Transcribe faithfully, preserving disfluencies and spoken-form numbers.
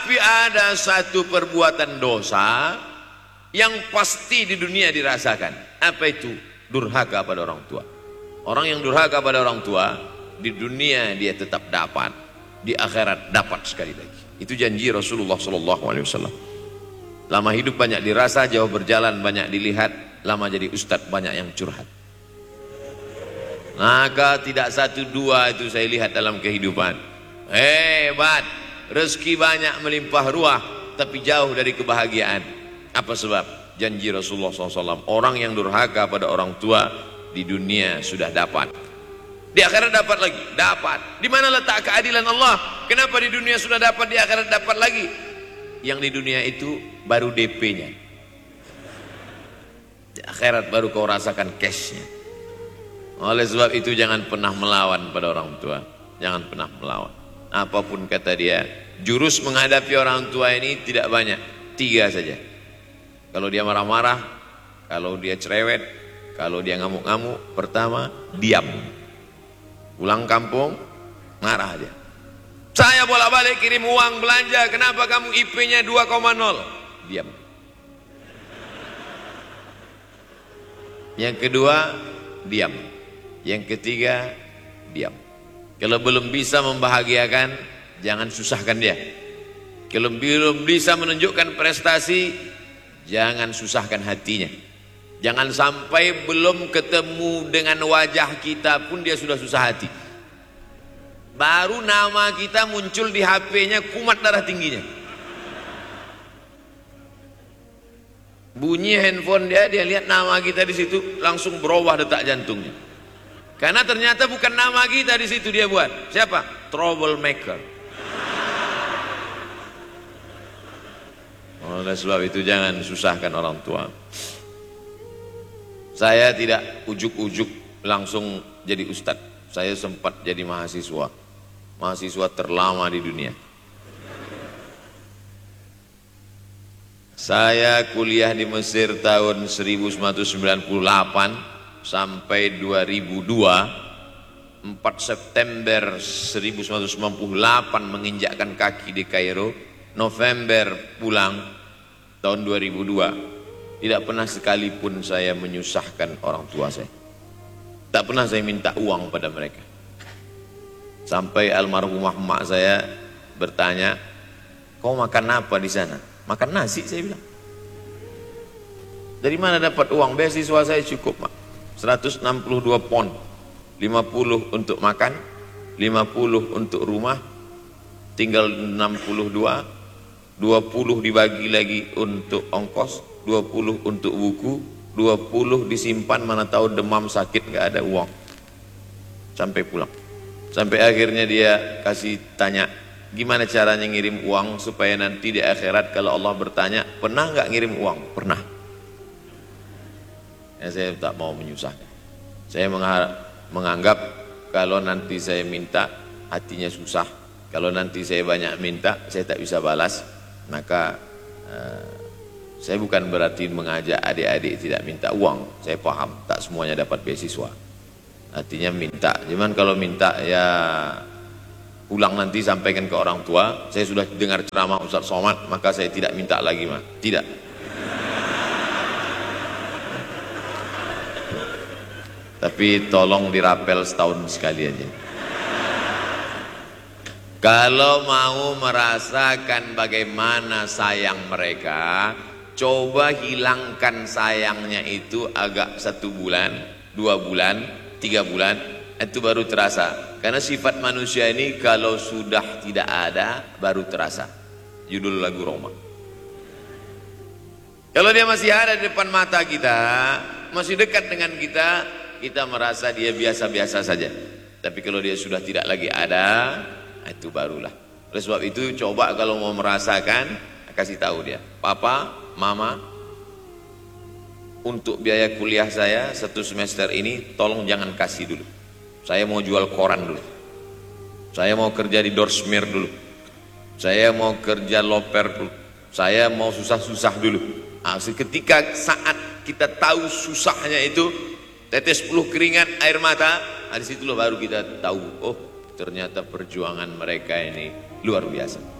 Tapi ada satu perbuatan dosa yang pasti di dunia dirasakan. Apa itu? Durhaka pada orang tua. Orang yang durhaka pada orang tua, di dunia dia tetap dapat, di akhirat dapat sekali lagi. Itu janji Rasulullah shallallahu alaihi wasallam. Lama hidup banyak dirasa, jauh berjalan banyak dilihat, lama jadi ustadz banyak yang curhat. Maka tidak satu dua itu saya lihat dalam kehidupan. Hebat, rezeki banyak melimpah ruah, tapi jauh dari kebahagiaan. Apa sebab? Janji Rasulullah shallallahu alaihi wasallam. Orang yang durhaka pada orang tua di dunia sudah dapat, di akhirat dapat lagi, dapat. Di mana letak keadilan Allah? Kenapa di dunia sudah dapat, di akhirat dapat lagi? Yang di dunia itu baru D P-nya, di akhirat baru kau rasakan cash-nya. Oleh sebab itu jangan pernah melawan pada orang tua, jangan pernah melawan. Apapun kata dia, jurus menghadapi orang tua ini tidak banyak, tiga saja. Kalau dia marah-marah, kalau dia cerewet, kalau dia ngamuk-ngamuk, pertama diam. Pulang kampung, marah dia. Saya bolak-balik kirim uang belanja, kenapa kamu I P-nya dua koma nol? Diam. Yang kedua, diam. Yang ketiga, diam. Kalau belum bisa membahagiakan, jangan susahkan dia. Kalau belum bisa menunjukkan prestasi, jangan susahkan hatinya. Jangan sampai belum ketemu dengan wajah kita pun dia sudah susah hati. Baru nama kita muncul di H P-nya, kumat darah tingginya. Bunyi handphone dia, dia lihat nama kita di situ, langsung berubah detak jantungnya. Karena ternyata bukan nama kita di situ dia buat. Siapa? Troublemaker. Oleh sebab itu jangan susahkan orang tua. Saya tidak ujuk-ujuk langsung jadi ustadz. Saya sempat jadi mahasiswa. Mahasiswa terlama di dunia. Saya kuliah di Mesir tahun seribu sembilan ratus sembilan puluh delapan sampai dua ribu dua. empat September seribu sembilan ratus sembilan puluh delapan menginjakkan kaki di Kairo. November pulang tahun dua ribu dua. Tidak pernah sekalipun saya menyusahkan orang tua saya. Tak pernah saya minta uang pada mereka. Sampai almarhumah emak saya bertanya, kau makan apa di sana? Makan nasi, saya bilang. Dari mana dapat uang? Beasiswa saya cukup, Mak. seratus enam puluh dua pon. lima puluh untuk makan, lima puluh untuk rumah, tinggal enam puluh dua. dua puluh dibagi lagi untuk ongkos, dua puluh untuk buku, dua puluh disimpan, mana tahu demam sakit gak ada uang. Sampai pulang. Sampai akhirnya dia kasih tanya, gimana caranya ngirim uang supaya nanti di akhirat kalau Allah bertanya, pernah gak ngirim uang? Pernah. Ya, saya tak mau menyusahkan. Saya menganggap kalau nanti saya minta hatinya susah, kalau nanti saya banyak minta saya tak bisa balas, maka uh, saya bukan berarti mengajak adik-adik tidak minta uang. Saya paham tak semuanya dapat beasiswa, artinya minta. Cuman kalau minta ya pulang nanti sampaikan ke orang tua, saya sudah dengar ceramah Ustaz Somad maka saya tidak minta lagi, mah tidak. Tapi tolong dirapel setahun sekali aja. Kalau mau merasakan bagaimana sayang mereka, coba hilangkan sayangnya itu agak satu bulan, dua bulan, tiga bulan, itu baru terasa. Karena sifat manusia ini kalau sudah tidak ada, baru terasa. Judul lagu Roma. Kalau dia masih ada di depan mata kita, masih dekat dengan kita, kita merasa dia biasa-biasa saja. Tapi kalau dia sudah tidak lagi ada, itu barulah. Oleh sebab itu coba kalau mau merasakan, kasih tahu dia, papa, mama, untuk biaya kuliah saya satu semester ini tolong jangan kasih dulu. Saya mau jual koran dulu. Saya mau kerja di Dorsmir dulu. Saya mau kerja loper dulu. Saya mau susah-susah dulu. Nah, ketika saat kita tahu susahnya itu, tetes peluh keringat, air mata, nah, disitulah baru kita tahu, oh ternyata perjuangan mereka ini luar biasa.